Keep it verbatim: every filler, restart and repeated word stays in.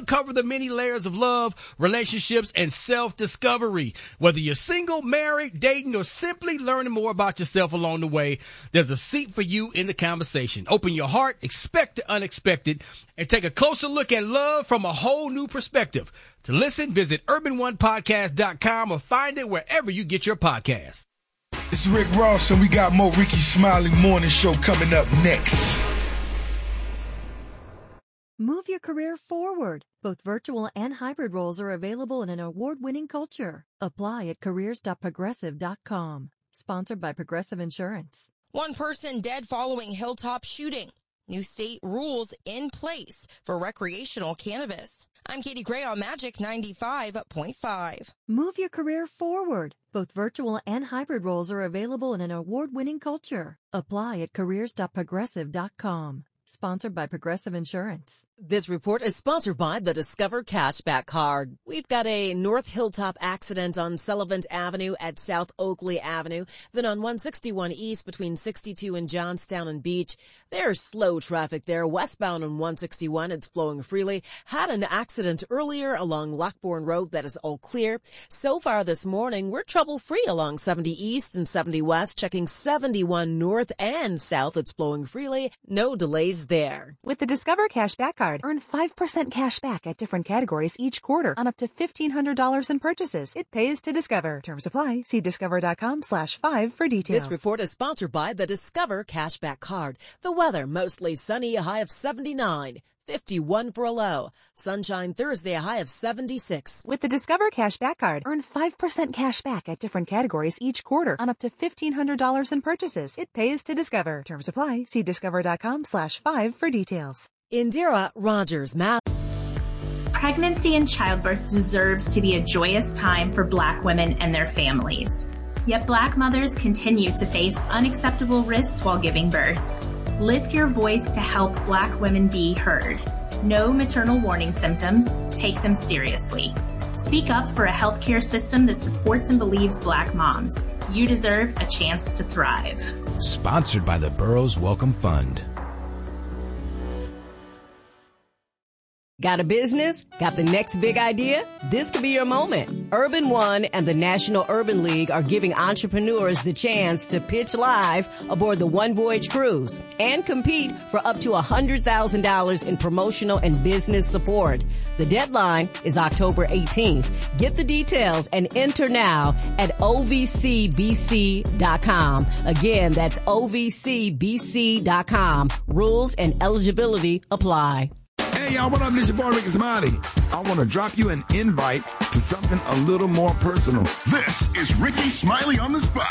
uncover the many layers of love, relationships, and self-discovery. Whether you're single, married, dating, or simply learning more about yourself along the way, there's a seat for you in the conversation. Open your heart, expect the unexpected, and take a closer look at love from a whole new perspective. To listen, visit urban one podcast dot com or find it wherever you get your podcasts. It's Rick Ross, and we got more Ricky Smiley Morning Show coming up next. Move your career forward. Both virtual and hybrid roles are available in an award-winning culture. Apply at careers dot progressive dot com. Sponsored by Progressive Insurance. One person dead following Hilltop shooting. New state rules in place for recreational cannabis. I'm Katie Gray on Magic ninety-five point five. Move your career forward. Both virtual and hybrid roles are available in an award-winning culture. Apply at careers dot progressive dot com. Sponsored by Progressive Insurance. This report is sponsored by the Discover Cashback Card. We've got a North Hilltop accident on Sullivan Avenue at South Oakley Avenue, then on one sixty-one East between sixty-two and Johnstown and Beach. There's slow traffic there. Westbound on one sixty-one, it's flowing freely. Had an accident earlier along Lockbourne Road. That is all clear. So far this morning, we're trouble-free along seventy East and seventy West, checking seventy-one North and South. It's flowing freely. No delays there. With the Discover Cashback Card, earn five percent cash back at different categories each quarter on up to fifteen hundred dollars in purchases. It pays to Discover. Terms apply. See discover.com slash five for details. This report is sponsored by the Discover Cashback Card. The weather, mostly sunny, a high of seventy-nine. fifty-one for a low. Sunshine Thursday, a high of seventy-six. With the Discover Cashback Card, earn five percent cash back at different categories each quarter on up to fifteen hundred dollars in purchases. It pays to Discover. Terms apply. See discover.com slash five for details. Indira Rogers, map. Pregnancy and childbirth deserves to be a joyous time for Black women and their families. Yet Black mothers continue to face unacceptable risks while giving birth. Lift your voice to help Black women be heard. Know maternal warning symptoms. Take them seriously. Speak up for a healthcare system that supports and believes Black moms. You deserve a chance to thrive. Sponsored by the Burroughs Welcome Fund. Got a business? Got the next big idea? This could be your moment. Urban One and the National Urban League are giving entrepreneurs the chance to pitch live aboard the One Voyage Cruise and compete for up to one hundred thousand dollars in promotional and business support. The deadline is October eighteenth. Get the details and enter now at O V C B C dot com. Again, that's O V C B C dot com. Rules and eligibility apply. Hey, y'all, what up? This your boy, Ricky Smiley. I want to drop you an invite to something a little more personal. This is Ricky Smiley on the Spot.